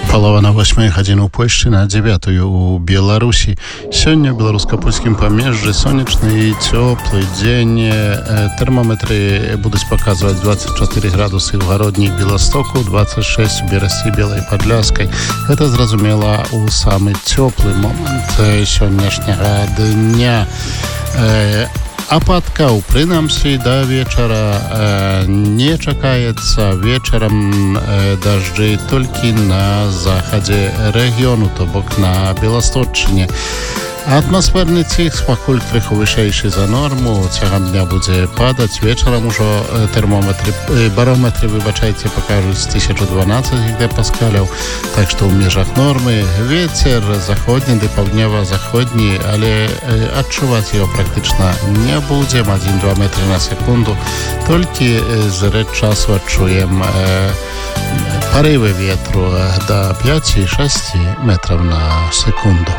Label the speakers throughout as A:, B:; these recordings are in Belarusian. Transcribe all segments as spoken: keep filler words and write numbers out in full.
A: Палова на восьмай гадзіну ў Польшчы, на дзевятую ў Беларусі. Сёння ў беларуска-польскім памежжы сонечны і цёплы дзень. Тэрмометры будуць паказваць двадцать четыре градусы ў гародні Беластоку, двадцать шесть у Берасці Белай Падляскай. Гэта, зразумела, у самы цёплы момант сённяшняга дня. Ападкаў, прынамсі, да вечара э, не чакаецца. Вечарам э, дажджы толькі на захадзе рэгіёну, то бок на Беласточчыне. Атмасферны ціх пакуль крыху вышэйшы за норму, цягам дня будзе падаць. Вечарам ужо тэрмометры, барометры, выбачайце, пакажуць тысяча дванадцать гектапаскаляў, так што ў межах нормы. Вецер заходні ды паўднёва-заходні, але адчуваць яго практычна не будзем, адзін-два метры на секунду. Толькі з рэч часу адчуем э, парывы ветру да пяць-шэсць метраў на секунду.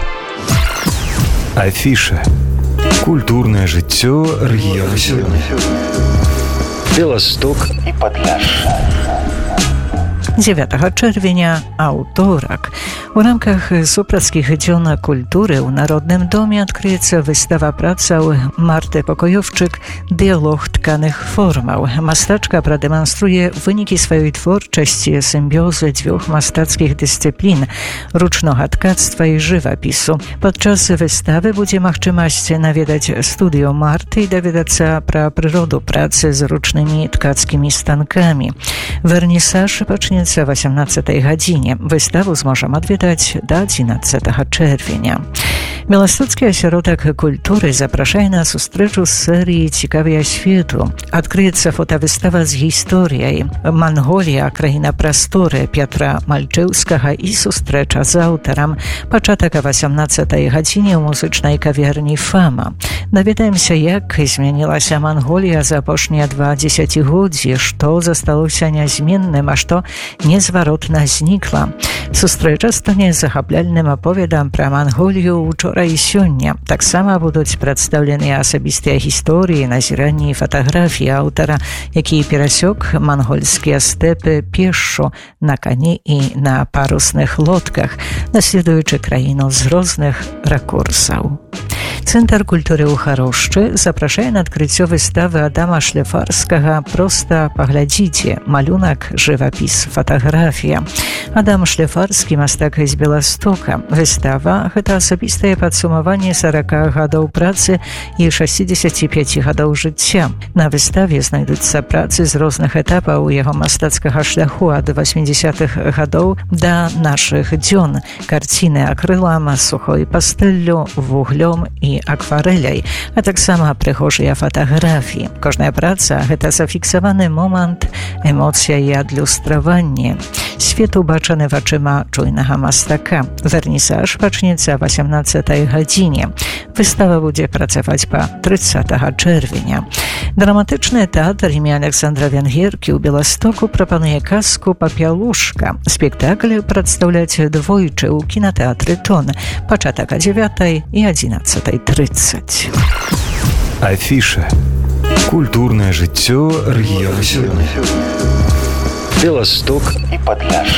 B: Афіша. Культурнае жыццё рэгіёну сёння. Беласток і Падляшша.
C: дзевятага чэрвеня, аўторак. У рамках супрацкіх дзён культуры ў Народным доме адкрыецца выстава працаў Марты Пакоёўчык «Дыялог тканых формаў». Мастачка прадэманструе вынікі сваёй творчасці сімбіёзы дзвюх мастацкіх дысцыплін – ручнога ткацтва і жывапісу. Падчас выставы будзе магчымасць наведаць студыю Марты і даведацца пра прыроду працы з ручнымі ткацкімі станкамі. Вернісаж пачнецца о восемнадцатай гадзіне. Выставу зможам адведаць да адзінаццатага чэрвеня. Беластоцкі асяродак культуры запрашае на сустрэчу з серыі «Цікавыя свету». Адкрыецца фотавыстава з гісторыяй «Манголія. Краіна прасторы» Пятра Мальчэўскага і сустрэча з аўтарам. Пачатак о восемнадцатай гадзіне ў музычнай кавярні «Фама». Даведаемся, як змянілася Манголія за апошнія два дзесяцігоддзі, што засталося нязменным, а што незваротна знікла. Сустрэча стане захапляльным аповедам пра Манголію учора і сёння. Таксама будуць прадстаўленыя асабістыя гісторыі, назіранні і фатаграфіі аўтара, які перасёк мангольскія стэпы пешшу на кані і на парусных лодках, наследуючы краіну з розных ракурсаў. Цэнтр культуры ў Харошчы запрашае на адкрыццё выставы Адама Шлефарскага «Проста паглядзіце. Малюнак, жывапіс, фатаграфія». Адам Шлефарскі, мастак з Беластока. Выстава – гэта асабістае падсумаванне сорока гадоў працы і шэсцідзесяці пяці гадоў жыцця. На выставе знайдуцца працы з розных этапаў яго мастацкага шляху ад восьмідзесятых гадоў да нашых дзён. Карціны акрылам, сухой пастэллю, вуглём і акварэляй, а таксама прыгожыя фатаграфіі. Кожная праца – гэта зафіксаваны момант, эмоцыя і адлюстраванне. Свет убачаны вачыма чуйнага мастака. Вернісаж пачнецца о восемнадцатай гадзіне. Выстава будзе працаваць па трыццатага чэрвеня. Драматычны тэатр імя Александра Венгеркі ў Беластоку прапануе казку «Папялушка». Спектакль прадстаўляць двойчы ў кінатэатры «Тон». Пачатак о дзевятай і адзінаццатай трыццаць.
B: Афіша. Культурнае жыццё рэгіёну сёння. Беласток і Падляшша.